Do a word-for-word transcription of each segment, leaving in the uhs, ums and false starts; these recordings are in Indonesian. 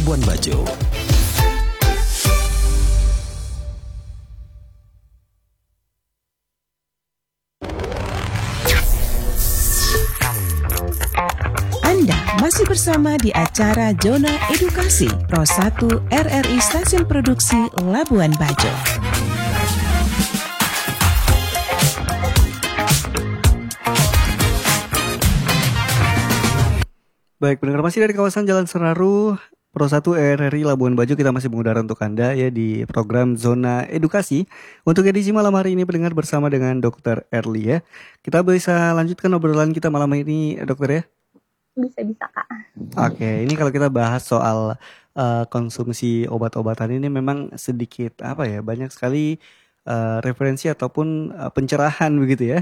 Labuan Bajo. Anda masih bersama di acara Zona Edukasi Pro satu R R I Stasiun Produksi Labuan Bajo. Baik, pendengar masih dari kawasan Jalan Senaru, Pro satu R R I Labuan Bajo, kita masih mengudara untuk Anda ya di program Zona Edukasi. Untuk edisi malam hari ini pendengar bersama dengan Dokter Erli ya. Kita bisa lanjutkan obrolan kita malam ini, Dokter ya? Bisa-bisa Kak. Oke, ini kalau kita bahas soal uh, konsumsi obat-obatan ini memang sedikit apa ya, banyak sekali uh, referensi ataupun uh, pencerahan begitu ya.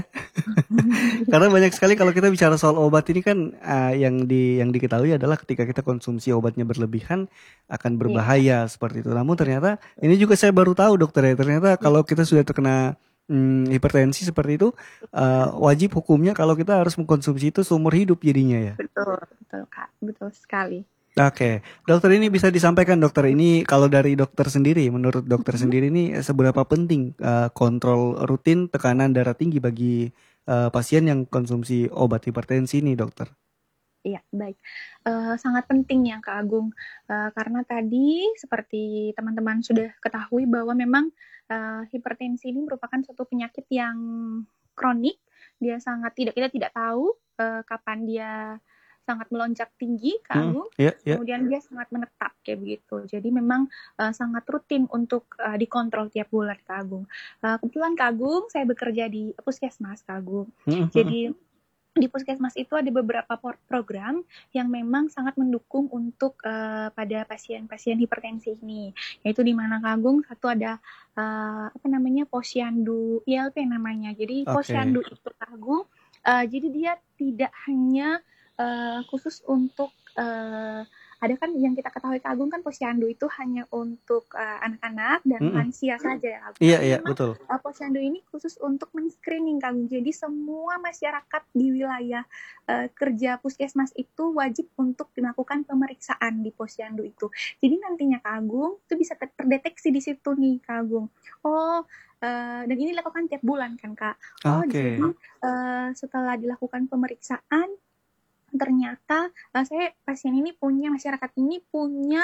Karena banyak sekali kalau kita bicara soal obat ini kan uh, yang di yang diketahui adalah ketika kita konsumsi obatnya berlebihan akan berbahaya yeah. seperti itu. Namun ternyata ini juga saya baru tahu dokter ya, ternyata kalau kita sudah terkena Hmm, hipertensi seperti itu uh, wajib hukumnya kalau kita harus mengkonsumsi itu seumur hidup jadinya ya. Betul, betul Kak, betul sekali. Oke, okay. Dokter ini bisa disampaikan dokter ini kalau dari dokter sendiri, menurut dokter mm-hmm. sendiri ini seberapa penting uh, kontrol rutin tekanan darah tinggi bagi uh, pasien yang konsumsi obat hipertensi ini dokter? Iya, baik. Uh, sangat penting ya Kak Agung, uh, karena tadi seperti teman-teman sudah ketahui bahwa memang uh, hipertensi ini merupakan suatu penyakit yang kronik. Dia sangat tidak kita tidak tahu uh, kapan dia sangat melonjak tinggi, Kak Agung. Hmm, yeah, yeah. Kemudian dia sangat menetap kayak begitu. Jadi memang uh, sangat rutin untuk uh, dikontrol tiap bulan, Kak Agung. Uh, kebetulan Kak Agung, saya bekerja di puskesmas, Kak Agung. Hmm, Jadi di puskesmas itu ada beberapa program yang memang sangat mendukung untuk uh, pada pasien-pasien hipertensi ini, yaitu di mana Kak Agung satu ada uh, apa namanya posyandu I L P namanya. Jadi okay. posyandu itu Kak Agung, uh, jadi dia tidak hanya uh, khusus untuk uh, ada kan yang kita ketahui Kak Agung kan posyandu itu hanya untuk uh, anak-anak dan mm-hmm. lansia saja ya Kak Agung. Iya, iya, betul. Uh, posyandu ini khusus untuk men-screening Kak Agung. Jadi semua masyarakat di wilayah uh, kerja puskesmas itu wajib untuk dilakukan pemeriksaan di posyandu itu. Jadi nantinya Kak Agung itu bisa ter- terdeteksi di situ nih Kak Agung. Oh, Uh, dan ini dilakukan tiap bulan kan Kak. Oh, okay. Jadi uh, setelah dilakukan pemeriksaan ternyata uh, saya pasien ini punya masyarakat ini punya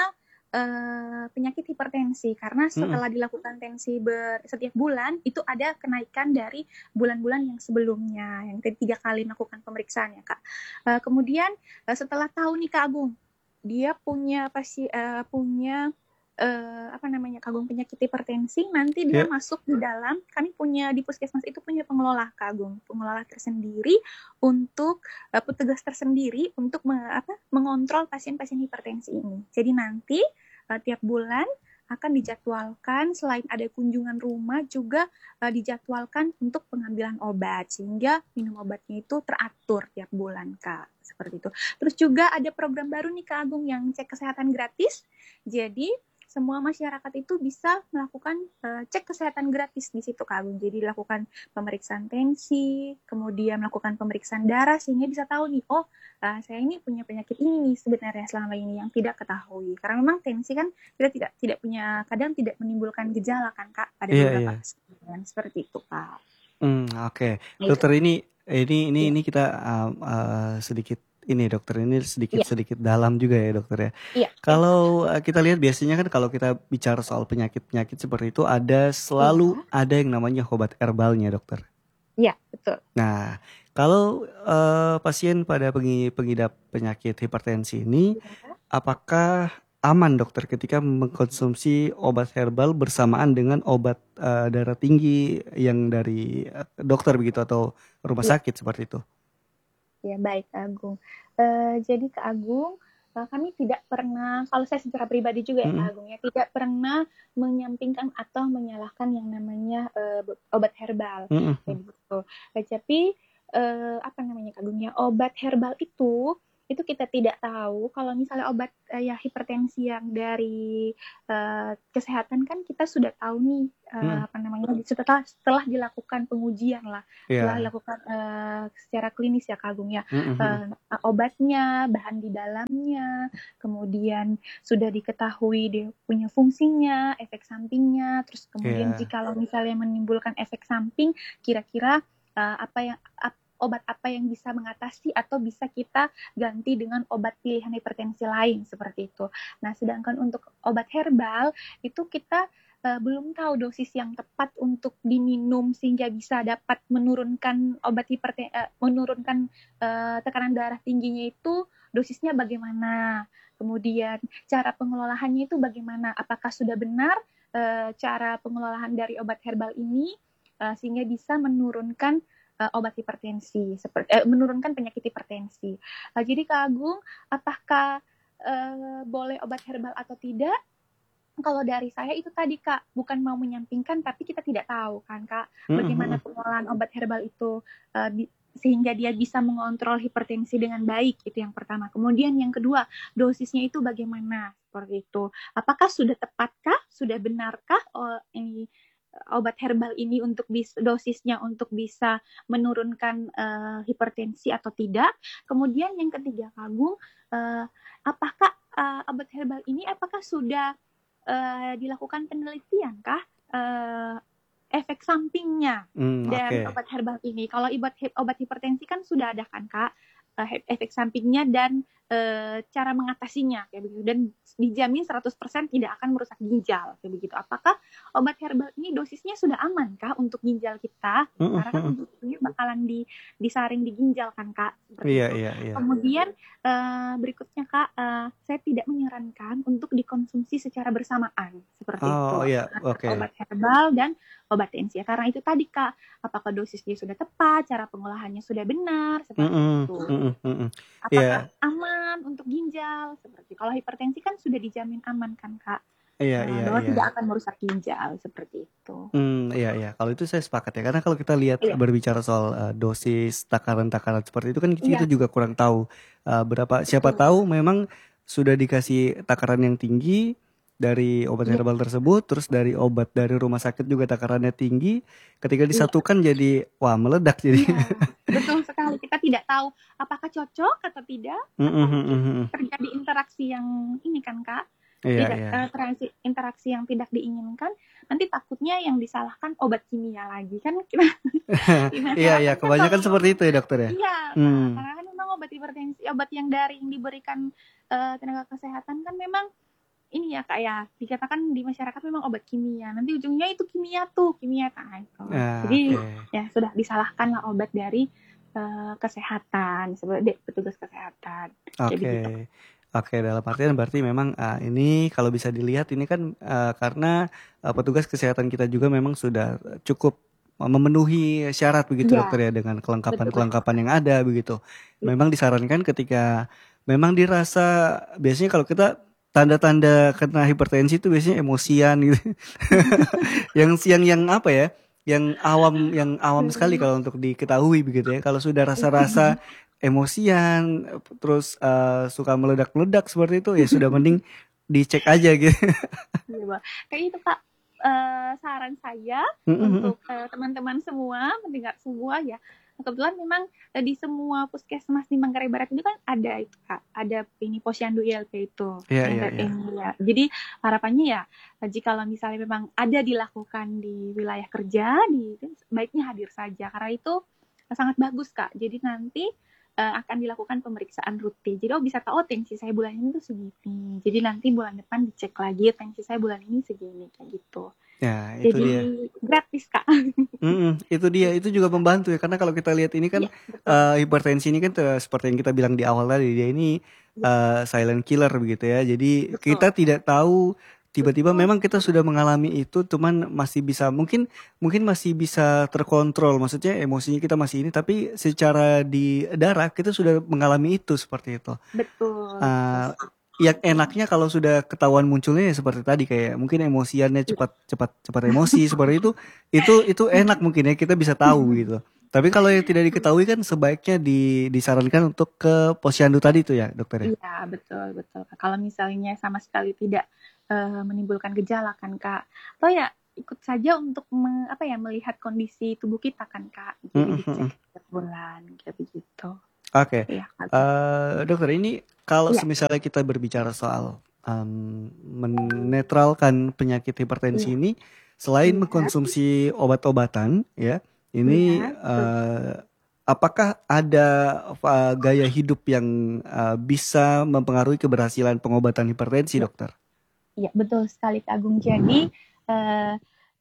uh, penyakit hipertensi karena setelah hmm. dilakukan tensi ber, setiap bulan itu ada kenaikan dari bulan-bulan yang sebelumnya yang tiga kali melakukan pemeriksaan ya Kak. Uh, kemudian uh, setelah tahu nih Kak Agung dia punya pasti uh, punya Uh, apa namanya Kak Agung penyakit hipertensi, nanti dia yeah. masuk di dalam, kami punya di puskesmas itu punya pengelola Kak Agung, pengelola tersendiri untuk uh, petugas tersendiri untuk me, apa, mengontrol pasien-pasien hipertensi ini. Jadi nanti uh, tiap bulan akan dijadwalkan selain ada kunjungan rumah juga uh, dijadwalkan untuk pengambilan obat sehingga minum obatnya itu teratur tiap bulan Kak, seperti itu. Terus juga ada program baru nih Kak Agung yang cek kesehatan gratis. Jadi semua masyarakat itu bisa melakukan uh, cek kesehatan gratis di situ Kak Agung. Jadi lakukan pemeriksaan tensi, kemudian melakukan pemeriksaan darah sehingga bisa tahu nih, oh uh, saya ini punya penyakit ini nih sebenarnya selama ini yang tidak ketahui. Karena memang tensi kan kita tidak tidak punya, kadang tidak menimbulkan gejala kan Kak pada yeah, beberapa kesempatan yeah. seperti itu Kak. Hmm, oke. Okay. Dokter ini ini ini yeah. ini kita uh, uh, sedikit ini dokter ini sedikit-sedikit yeah. dalam juga ya dokter ya. Yeah. Kalau uh, kita lihat biasanya kan kalau kita bicara soal penyakit-penyakit seperti itu ada selalu yeah. ada yang namanya obat herbalnya dokter. Iya yeah, betul. Nah kalau uh, pasien pada pengidap penyakit hipertensi ini yeah. apakah aman dokter ketika mengkonsumsi obat herbal bersamaan dengan obat uh, darah tinggi yang dari uh, dokter begitu atau rumah yeah. sakit seperti itu? Ya baik Kak Agung. Uh, jadi Kak Agung, uh, kami tidak pernah, kalau saya secara pribadi juga ya mm-hmm. Kak Agung ya, tidak pernah menyampingkan atau menyalahkan yang namanya uh, obat herbal. Mm-hmm. Gitu. Uh, tapi uh, apa namanya Kak Agung ya, obat herbal itu itu kita tidak tahu kalau misalnya obat uh, ya hipertensi yang dari uh, kesehatan kan kita sudah tahu nih uh, Hmm. apa namanya setelah setelah dilakukan pengujian lah, setelah Ya. dilakukan uh, secara klinis ya Kak Agung ya, Mm-mm. uh, obatnya, bahan di dalamnya, kemudian sudah diketahui dia punya fungsinya, efek sampingnya, terus kemudian Ya. jikalau misalnya menimbulkan efek samping, kira-kira uh, apa yang ap- obat apa yang bisa mengatasi atau bisa kita ganti dengan obat pilihan hipertensi lain seperti itu. Nah, sedangkan untuk obat herbal itu kita uh, belum tahu dosis yang tepat untuk diminum sehingga bisa dapat menurunkan obat hipertensi, uh, menurunkan uh, tekanan darah tingginya itu dosisnya bagaimana. Kemudian cara pengelolaannya itu bagaimana? Apakah sudah benar uh, cara pengelolaan dari obat herbal ini uh, sehingga bisa menurunkan uh, obat hipertensi, seperti eh, menurunkan penyakit hipertensi. Uh, jadi Kak Agung, apakah uh, boleh obat herbal atau tidak? Kalau dari saya itu tadi Kak, bukan mau menyampingkan, tapi kita tidak tahu kan Kak, bagaimana pengelolaan obat herbal itu uh, di, sehingga dia bisa mengontrol hipertensi dengan baik, itu yang pertama. Kemudian yang kedua, dosisnya itu bagaimana, seperti itu. Apakah sudah tepatkah, sudah benarkah oh, ini obat herbal ini untuk bis, dosisnya untuk bisa menurunkan uh, hipertensi atau tidak. Kemudian yang ketiga Kak Agung, uh, apakah uh, obat herbal ini apakah sudah uh, dilakukan penelitian kah uh, efek sampingnya Hmm, dari oke. obat herbal ini? Kalau obat obat hipertensi kan sudah ada kan Kak, uh, efek sampingnya dan uh, cara mengatasinya kayak begitu, dan dijamin seratus persen tidak akan merusak ginjal kayak begitu. Apakah obat herbal ini dosisnya sudah aman kah untuk ginjal kita? Mm-mm. Karena kan ujung-ujungnya bakalan di, disaring di ginjal kan Kak, seperti Iya, itu. iya, iya. Kemudian uh, berikutnya Kak, uh, saya tidak menyarankan untuk dikonsumsi secara bersamaan seperti itu. Oh iya, Antara oke. obat herbal dan obat tensi ya. Karena itu tadi Kak, apakah dosisnya sudah tepat, cara pengolahannya sudah benar, seperti Mm-mm, itu. mm-mm, mm-mm. Apakah Iya, aman untuk ginjal? Seperti kalau hipertensi kan sudah dijamin aman kan Kak, iya, uh, iya, bahwa iya. tidak akan merusak ginjal seperti itu. Hmm, iya, iya. Kalau itu saya sepakat ya. Karena kalau kita lihat Iya, berbicara soal uh, dosis, takaran-takaran seperti itu kan kita iya, juga kurang tahu uh, berapa. Siapa betul. tahu memang sudah dikasih takaran yang tinggi dari obat Iya, herbal tersebut, terus dari obat dari rumah sakit juga takarannya tinggi. Ketika iya, disatukan jadi wah meledak jadi. iya, betul sekali. Kita tidak tahu apakah cocok atau tidak, Mm, atau mm, mm, mungkin mm, mm. terjadi interaksi yang ini kan Kak, Iya, tidak iya. eh, interaksi interaksi yang tidak diinginkan. Nanti takutnya yang disalahkan obat kimia lagi kan kita di Iya, iya. masyarakat kan Kebanyakan kalau seperti itu ya dokter ya. iya Kak, Hmm. karena kan memang obat hipertensi, obat yang dari yang diberikan eh, tenaga kesehatan kan memang ini ya Kak ya, dikatakan di masyarakat memang obat kimia. Nanti ujungnya itu kimia tuh, kimia kan. Ah, Jadi oke. ya sudah disalahkan lah obat dari eh, kesehatan, sebagai petugas kesehatan. Kayak begitu. Oke, oke. Dalam artian berarti memang ah, ini kalau bisa dilihat ini kan ah, karena ah, petugas kesehatan kita juga memang sudah cukup memenuhi syarat begitu Iya, dokter ya dengan betul betul. kelengkapan-kelengkapan yang ada begitu. Iya. Memang disarankan ketika memang dirasa biasanya kalau kita tanda-tanda kena hipertensi itu biasanya emosian gitu. yang yang yang apa ya? Yang awam yang awam sekali kalau untuk diketahui begitu ya. Kalau sudah rasa-rasa emosian terus eh, suka meledak-meledak seperti itu ya sudah mending dicek aja gitu. Iya, Bang. Kayak itu Kak, eh, saran saya Mm-mm, untuk eh, teman-teman semua, mendengar semua ya. Kebetulan memang eh, di semua puskesmas di Manggarai Barat itu kan ada itu Kak, ada ini posyandu I L P itu Iya, yang iya, kayak iya. ini ya. Jadi harapannya ya, jika misalnya memang ada dilakukan di wilayah kerja, di baiknya hadir saja karena itu sangat bagus Kak. Jadi nanti eh, akan dilakukan pemeriksaan rutin. Jadi oh bisa tahu oh, tensi saya bulan ini tuh segini. Jadi nanti bulan depan dicek lagi tensi saya bulan ini segini kayak gitu. Ya, itu Jadi dia. gratis Kak. Mm-mm, itu dia, itu juga membantu ya karena kalau kita lihat ini kan Iya, betul. eh, hipertensi ini kan eh, seperti yang kita bilang di awal tadi dia ini eh, silent killer begitu ya. Jadi Betul. kita tidak tahu tiba-tiba Betul. memang kita sudah mengalami itu, cuman masih bisa mungkin mungkin masih bisa terkontrol. Maksudnya emosinya kita masih ini, tapi secara di darah kita sudah mengalami itu seperti itu. Betul. Eh, yang enaknya kalau sudah ketahuan munculnya ya seperti tadi kayak mungkin emosiannya cepat cepat cepat emosi seperti itu itu itu enak mungkin ya kita bisa tahu gitu. Tapi kalau yang tidak diketahui kan sebaiknya di, disarankan untuk ke posyandu tadi tuh ya dokter ya? Iya, betul, betul. Kalau misalnya sama sekali tidak uh, menimbulkan gejala kan Kak, atau ya ikut saja untuk me, apa ya melihat kondisi tubuh kita kan Kak, jadi dicek setiap bulan kayak begitu. Oke, okay. Ya, uh, dokter ini kalau ya. misalnya kita berbicara soal um, menetralkan penyakit hipertensi ya. Ini, selain ya. Mengkonsumsi obat-obatan, ya, ini ya, uh, apakah ada uh, gaya hidup yang uh, bisa mempengaruhi keberhasilan pengobatan hipertensi, ya. Dokter? Iya, betul sekali Kak Agung. Jadi uh,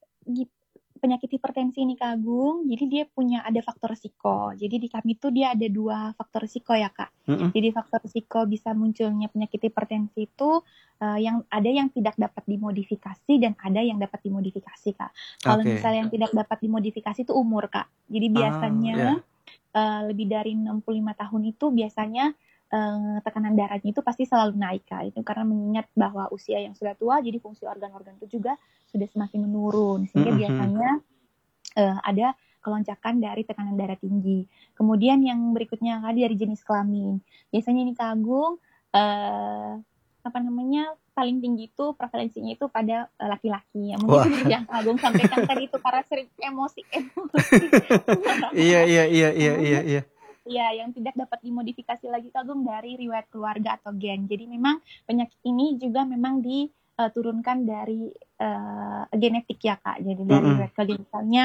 penyakit hipertensi ini Kak Agung, jadi dia punya ada faktor risiko. Jadi di kami tuh dia ada dua faktor risiko ya Kak. Mm-hmm. Jadi faktor risiko bisa munculnya penyakit hipertensi itu uh, yang ada yang tidak dapat dimodifikasi dan ada yang dapat dimodifikasi Kak. Kalau okay. misalnya yang tidak dapat dimodifikasi itu umur Kak. Jadi biasanya ah, yeah. uh, lebih dari enam puluh lima tahun itu biasanya uh, tekanan darahnya itu pasti selalu naik Kak. Itu karena mengingat bahwa usia yang sudah tua, jadi fungsi organ-organ itu juga sudah semakin menurun, sehingga mm-hmm. biasanya uh, ada keloncakan dari tekanan darah tinggi. Kemudian yang berikutnya Kak, dari jenis kelamin. Biasanya ini Kak Agung, uh, apa namanya, paling tinggi itu prevalensinya itu pada uh, laki-laki. Mungkin Wah. Seperti yang Kak Agung sampaikan tadi itu karena sering emosi. emosi. Iya, iya, iya, iya, iya, iya. Ya, yang tidak dapat dimodifikasi lagi Kak Agung dari riwayat keluarga atau gen. Jadi memang penyakit ini juga memang di Uh, turunkan dari uh, genetik ya Kak. Jadi dari mm-hmm. riwayat keluarga, misalnya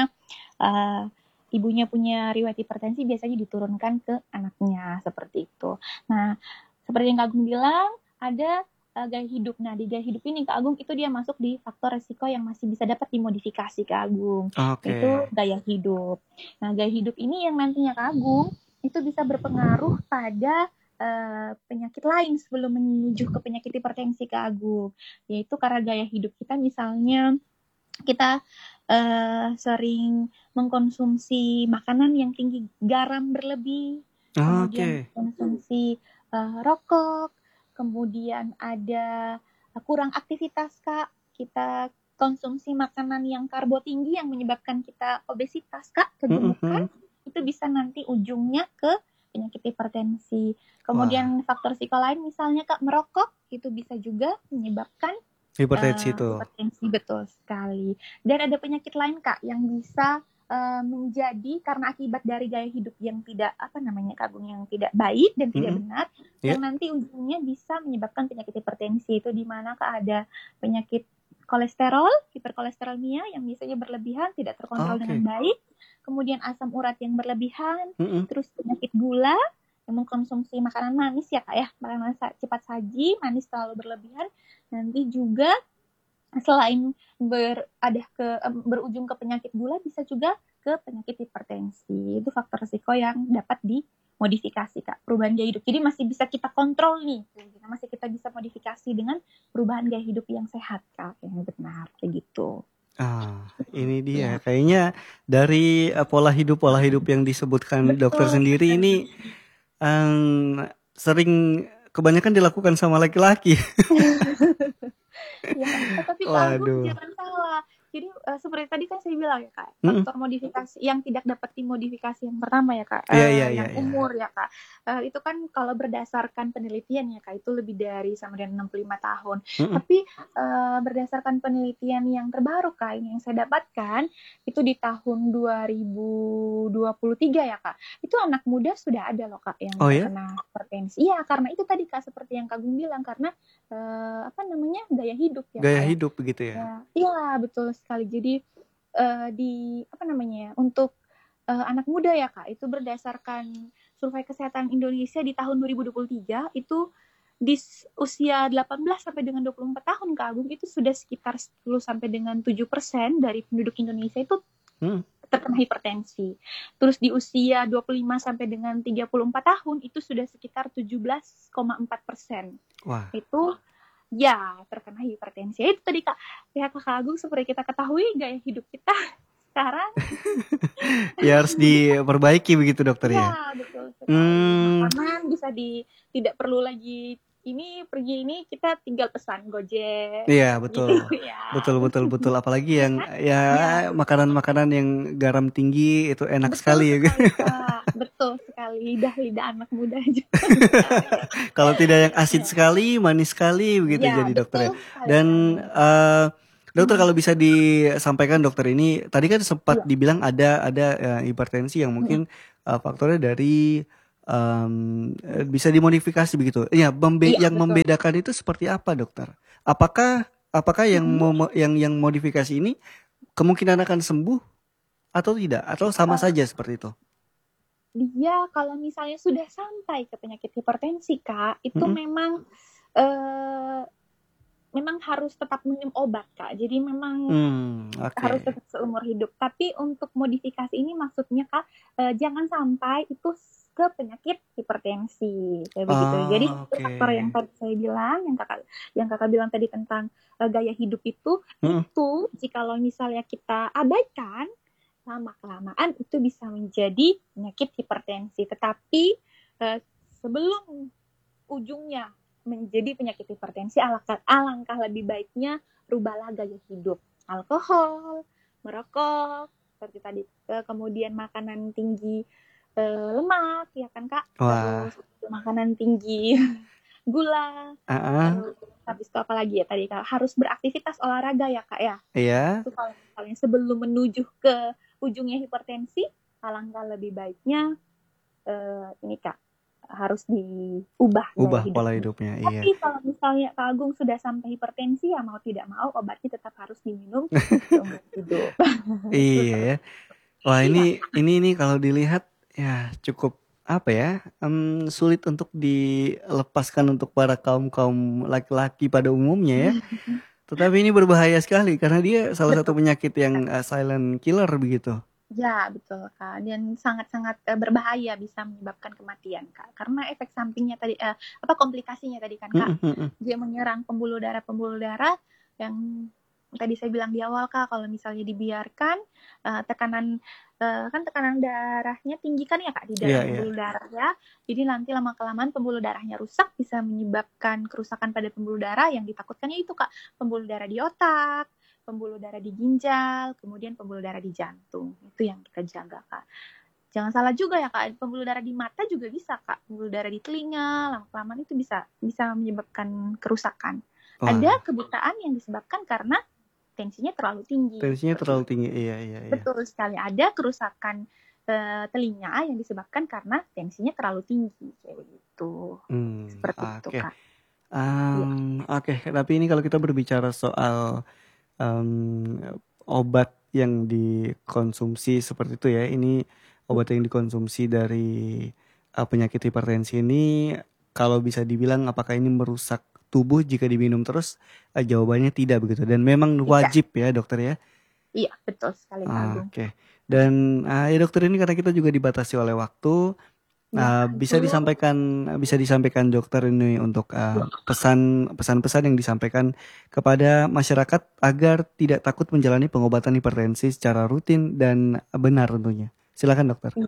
uh, ibunya punya riwayat hipertensi biasanya diturunkan ke anaknya seperti itu. Nah, seperti yang Kak Agung bilang, ada uh, gaya hidup. Nah, di gaya hidup ini Kak Agung itu dia masuk di faktor resiko yang masih bisa dapat dimodifikasi Kak Agung. Okay. Itu gaya hidup. Nah, gaya hidup ini yang nantinya Kak Agung itu bisa berpengaruh pada Uh, penyakit lain sebelum menuju ke penyakit hipertensi Kak Agung, yaitu karena gaya hidup kita, misalnya kita uh, sering mengkonsumsi makanan yang tinggi garam berlebih, oh, kemudian okay. konsumsi uh, rokok, kemudian ada uh, kurang aktivitas Kak, kita konsumsi makanan yang karbo tinggi yang menyebabkan kita obesitas Kak, kegemukan, mm-hmm. itu bisa nanti ujungnya ke penyakit hipertensi. Kemudian Wah. faktor risiko lain misalnya Kak, merokok itu bisa juga menyebabkan hipertensi uh, itu. Hipertensi, betul sekali. Dan ada penyakit lain Kak yang bisa uh, menjadi karena akibat dari gaya hidup yang tidak apa namanya Kak Agung, yang tidak baik dan tidak mm-hmm. benar, yeah. yang nanti ujungnya bisa menyebabkan penyakit hipertensi. Itu di mana Kak ada penyakit kolesterol, hiperkolesterolemia yang biasanya berlebihan, tidak terkontrol oh, okay. dengan baik. Kemudian asam urat yang berlebihan, mm-hmm. terus penyakit gula, yang mengkonsumsi makanan manis ya Kak ya, makanan cepat saji, manis terlalu berlebihan, nanti juga selain ber, ada ke, berujung ke penyakit gula, bisa juga ke penyakit hipertensi. Itu faktor risiko yang dapat dimodifikasi Kak, perubahan gaya hidup. Jadi masih bisa kita kontrol nih, masih kita bisa modifikasi dengan perubahan gaya hidup yang sehat Kak, yang benar, begitu. Ah, ini dia. Kayaknya dari uh, pola hidup pola hidup yang disebutkan Betul. Dokter sendiri ini um, sering kebanyakan dilakukan sama laki-laki. Ya, tapi Kak Agung jangan salah. Jadi uh, seperti tadi kan saya bilang ya Kak, faktor mm-hmm. modifikasi yang tidak dapat dimodifikasi yang pertama ya Kak, yeah, uh, yeah, yang yeah, umur yeah. ya Kak, uh, itu kan kalau berdasarkan penelitian ya Kak, itu lebih dari sama dengan enam puluh lima tahun. Mm-hmm. Tapi uh, berdasarkan penelitian yang terbaru Kak, ini yang saya dapatkan itu di tahun dua ribu dua puluh tiga ya Kak, itu anak muda sudah ada loh Kak yang oh, terkena yeah? hipertensi. Iya, karena itu tadi Kak, seperti yang Kak Agung bilang, karena uh, apa namanya gaya hidup ya. Gaya Kak, hidup ya? Begitu ya? Iya, betul sekali. Jadi uh, di apa namanya untuk uh, anak muda ya Kak, itu berdasarkan Survei Kesehatan Indonesia di tahun dua ribu dua puluh tiga, itu di usia delapan belas sampai dengan dua puluh empat tahun Kak Agung, itu sudah sekitar sepuluh sampai dengan tujuh persen dari penduduk Indonesia itu hmm. terkena hipertensi. Terus di usia dua puluh lima sampai dengan tiga puluh empat tahun itu sudah sekitar tujuh belas koma empat persen. Wah. Itu ya terkena hipertensi. Itu tadi Kak, ya Kak Agung, seperti kita ketahui gaya hidup kita sekarang ya harus diperbaiki begitu dokter ya. Ya betul sekali. Hmm. Makanan bisa di tidak perlu lagi ini pergi ini kita tinggal pesan Gojek Iya betul, gitu ya. betul betul betul. Apalagi yang ya Ya, makanan-makanan yang garam tinggi itu enak betul sekali ya. sekali Kak, betul sekali. Lidah-lidah anak muda juga suka ya. Kalau tidak yang asid Ya, sekali, manis sekali begitu ya jadi dokter ya. betul sekali Dan Kak. eh, dokter Hmm, kalau bisa disampaikan dokter ini tadi kan sempat Iya. dibilang ada ada eh, hipertensi yang Mm-mm. mungkin eh, faktornya dari em, eh, bisa dimodifikasi begitu. Ya, membe- Iya yang betul. membedakan itu seperti apa dokter? Apakah apakah yang Mm-mm. mo- yang yang modifikasi ini kemungkinan akan sembuh atau tidak atau sama Eh, saja seperti itu? Dia kalau misalnya sudah sampai ke penyakit hipertensi Kak, itu Mm-mm. memang eh, memang harus tetap minum obat Kak. Jadi memang Hmm, harus oke. tetap seumur hidup. Tapi untuk modifikasi ini maksudnya Kak, eh, jangan sampai itu ke penyakit hipertensi kayak begitu. Jadi Ah, itu faktor yang oke. tadi saya bilang, yang kakak yang kakak bilang tadi tentang eh, gaya hidup itu, Mm-mm. itu jikalau misalnya kita abaikan lama kelamaan itu bisa menjadi penyakit hipertensi. Tetapi eh, sebelum ujungnya menjadi penyakit hipertensi, alangkah, alangkah lebih baiknya rubahlah gaya hidup. Alkohol, merokok, seperti tadi, eh, kemudian makanan tinggi eh, lemak, ya kan Kak? Wah, Terus makanan tinggi gula, ah, ah, terus habis itu apa lagi ya tadi Kak? Harus beraktivitas olahraga ya Kak ya. iya. Itu kalau misalnya sebelum menuju ke ujungnya hipertensi, alangkah lebih baiknya eh, ini Kak, harus diubah gaya Ubah pola hidupnya. hidupnya, iya. Tapi kalau misalnya Kak Agung sudah sampai hipertensi, ya mau tidak mau obatnya tetap harus diminum seumur hidup. Iya ya. Wah Iya, ini ini ini kalau dilihat ya cukup apa ya em, sulit untuk dilepaskan untuk para kaum kaum laki-laki pada umumnya ya. Tetapi ini berbahaya sekali karena dia salah satu betul. penyakit yang eh, silent killer begitu. Ya, betul Kak. Dan sangat-sangat eh, berbahaya, bisa menyebabkan kematian Kak. Karena efek sampingnya tadi, eh, apa komplikasinya tadi kan Kak, Mm-mm, mm-mm. dia menyerang pembuluh darah-pembuluh darah yang tadi saya bilang di awal Kak, kalau misalnya dibiarkan eh, tekanan eh, kan tekanan darahnya tinggi kan ya Kak di Iya dalam iya. pembuluh darah ya. Jadi nanti lama-kelamaan pembuluh darahnya rusak, bisa menyebabkan kerusakan pada pembuluh darah. Yang ditakutkannya itu Kak, pembuluh darah di otak, pembuluh darah di ginjal, kemudian pembuluh darah di jantung. Itu yang kita jaga Kak. Jangan salah juga ya Kak, pembuluh darah di mata juga bisa Kak, pembuluh darah di telinga, lama-kelamaan itu bisa bisa menyebabkan kerusakan. Ada Wah, kebutaan yang disebabkan karena tensinya terlalu tinggi. tensinya Seperti terlalu itu. tinggi. Iya iya iya. Betul sekali. Ada kerusakan eh, telinga yang disebabkan karena tensinya terlalu tinggi. Kayak begitu. Hmm, Seperti itu oke. Kak. Iya. Em, oke, tapi ini kalau kita berbicara soal em, obat yang dikonsumsi seperti itu ya, ini obat yang dikonsumsi dari eh, penyakit hipertensi ini, kalau bisa dibilang apakah ini merusak tubuh jika diminum terus? Eh, jawabannya tidak begitu, dan memang Tidak. wajib ya dokter ya. Iya, betul sekali Kak Agung. Oke, dan ah, ya dokter ini karena kita juga dibatasi oleh waktu. Ya, Uh, bisa betul. disampaikan bisa disampaikan dokter ini untuk uh, pesan pesan-pesan yang disampaikan kepada masyarakat agar tidak takut menjalani pengobatan hipertensi secara rutin dan benar tentunya. Silakan dokter.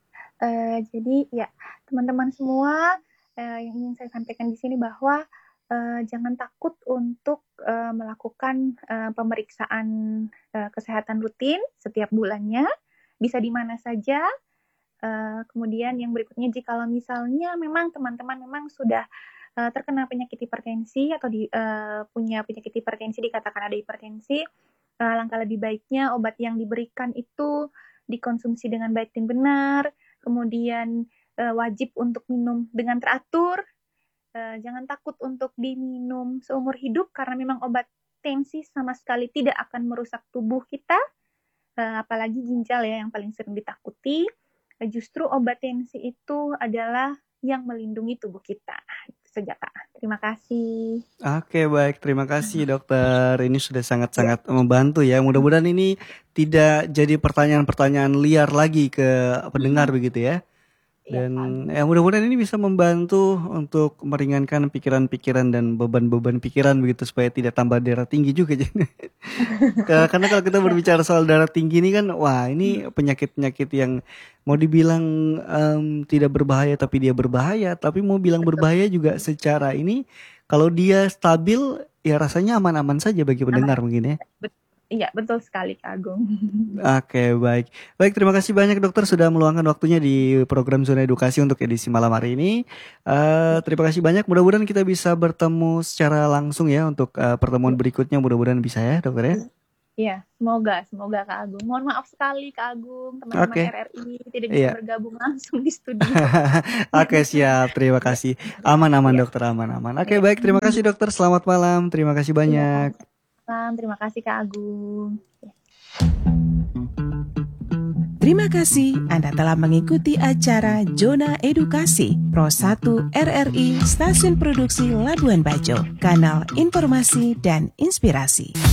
Eh, jadi ya teman-teman semua, eh, yang ingin saya sampaikan di sini bahwa eh, jangan takut untuk eh, melakukan eh, pemeriksaan eh, kesehatan rutin setiap bulannya, bisa di mana saja. Eh, kemudian yang berikutnya, jikalau misalnya memang teman-teman memang sudah eh, terkena penyakit hipertensi atau di, eh, punya penyakit hipertensi, dikatakan ada hipertensi, eh, langkah lebih baiknya obat yang diberikan itu dikonsumsi dengan baik dan benar, kemudian eh, wajib untuk minum dengan teratur. Eh, jangan takut untuk diminum seumur hidup karena memang obat tensi sama sekali tidak akan merusak tubuh kita, eh, apalagi ginjal ya yang paling sering ditakuti. Eh, justru obat tensi itu adalah yang melindungi tubuh kita. Itu saja Kak. Terima kasih. Oke, baik, terima kasih dokter. Ini sudah sangat-sangat membantu ya. Mudah-mudahan ini tidak jadi pertanyaan-pertanyaan liar lagi ke pendengar begitu ya. Iya, Dan Kak. ya mudah-mudahan ini bisa membantu untuk meringankan pikiran-pikiran dan beban-beban pikiran begitu supaya tidak tambah darah tinggi juga. Ka- Karena kalau kita Ya, berbicara soal darah tinggi ini kan, wah ini penyakit-penyakit yang mau dibilang em, tidak berbahaya tapi dia berbahaya, tapi mau bilang betul. berbahaya juga secara ini kalau dia stabil ya rasanya aman-aman saja bagi Aman. pendengar mungkin ya. Bet- Iya, betul sekali Kak Agung. Oke, baik. Baik, terima kasih banyak dokter sudah meluangkan waktunya di program Zona Edukasi untuk edisi malam hari ini. Eh, terima kasih banyak. Mudah-mudahan kita bisa bertemu secara langsung ya untuk eh, pertemuan berikutnya. Mudah-mudahan bisa ya, dokter ya. Iya, semoga, semoga Kak Agung. Mohon maaf sekali Kak Agung, teman-teman Oke, R R I tidak bisa iya. bergabung langsung di studio. Oke, siap. Terima kasih. Aman-aman dokter, aman-aman. Oke, Iya, baik. Terima kasih dokter. Selamat malam. Terima kasih iya. banyak. Salam, terima kasih Kak Agung. Terima kasih Anda telah mengikuti acara Zona Edukasi Pro satu R R I Stasiun Produksi Labuan Bajo, kanal informasi dan inspirasi.